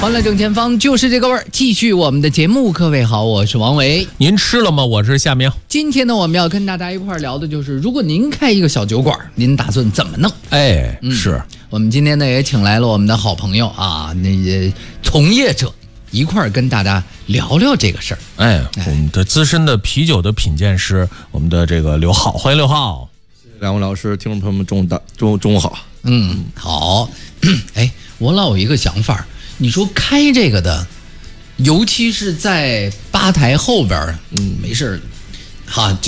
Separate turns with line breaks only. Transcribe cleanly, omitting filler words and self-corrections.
欢乐正前方就是这个味儿，继续我们的节目。各位好，我是王维。
您吃了吗？我是夏明。
今天呢，我们要跟大家一块聊的就是，如果您开一个小酒馆，您打算怎么弄？
是
我们今天呢也请来了我们的好朋友啊，那些从业者一块跟大家聊聊这个事儿。
我们的资深的啤酒的品鉴师，我们的这个刘浩，欢迎刘浩。
两位老师，听众朋友们，中午好。
好。我老有一个想法，你说开这个的，尤其是在吧台后边，没事哈。